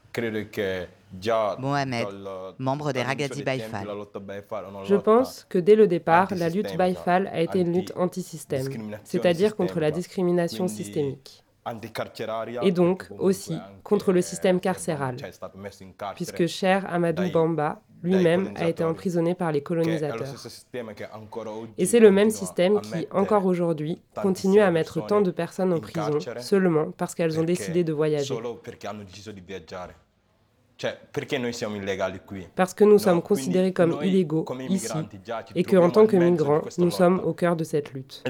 Mohamed, membre des Ragazzi Baïfal. Je pense que dès le départ, la lutte Baïfal a été une lutte anti-système, c'est-à-dire contre la discrimination systémique. Et donc aussi contre le système carcéral, puisque Cheikh Amadou Bamba lui-même a été emprisonné par les colonisateurs. Et c'est le même système qui, encore aujourd'hui, continue à mettre tant de personnes en prison seulement parce qu'elles ont décidé de voyager. Parce que nous sommes considérés comme illégaux ici et qu'en tant que migrants, nous sommes au cœur de cette lutte.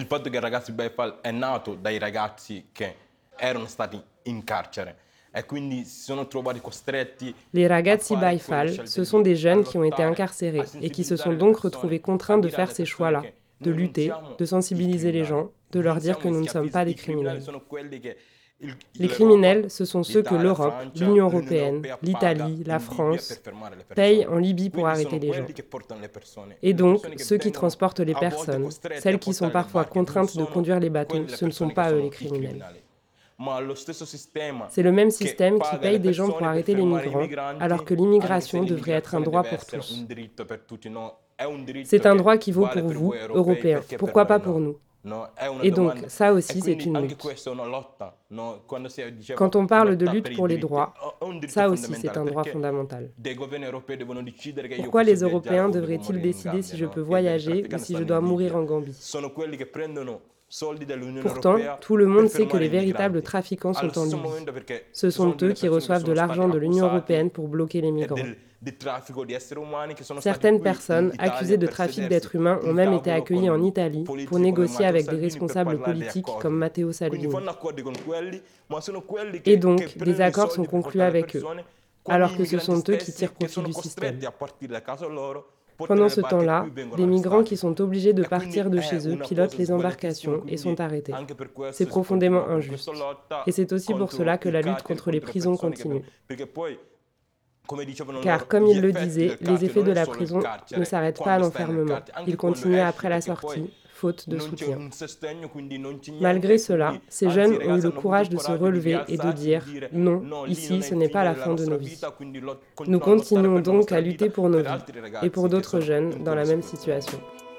Les ragazzi Baïfal, ce sont des jeunes qui ont été incarcérés et qui se sont donc retrouvés contraints de faire ces choix-là, de lutter, de sensibiliser les gens, de leur dire que nous ne sommes pas des criminels. Les criminels, ce sont ceux que l'Europe, l'Union européenne, l'Italie, la France payent en Libye pour arrêter les gens. Et donc, ceux qui transportent les personnes, celles qui sont parfois contraintes de conduire les bateaux, ce ne sont pas eux les criminels. C'est le même système qui paye des gens pour arrêter les migrants, alors que l'immigration devrait être un droit pour tous. C'est un droit qui vaut pour vous, Européens. Pourquoi pas pour nous ? Et donc, ça aussi, c'est une lutte. Quand on parle de lutte pour les droits, ça aussi, c'est un droit fondamental. Pourquoi les Européens devraient-ils décider si je peux voyager ou si je dois mourir en Gambie ? Pourtant, tout le monde sait que les véritables trafiquants sont en Libye. Ce sont eux qui reçoivent de l'argent de l'Union européenne pour bloquer les migrants. Certaines personnes accusées de trafic d'êtres humains ont même été accueillies en Italie pour négocier avec des responsables politiques comme Matteo Salvini. Et donc, des accords sont conclus avec eux, alors que ce sont eux qui tirent profit du système. Pendant ce temps-là, des migrants qui sont obligés de partir de chez eux pilotent les embarcations et sont arrêtés. C'est profondément injuste. Et c'est aussi pour cela que la lutte contre les prisons continue. Car, comme il le disait, les effets de la prison ne s'arrêtent pas à l'enfermement. Ils continuent après la sortie, faute de soutien. Malgré cela, ces jeunes ont eu le courage de se relever et de dire « Non, ici, ce n'est pas la fin de nos vies ». Nous continuons donc à lutter pour nos vies et pour d'autres jeunes dans la même situation.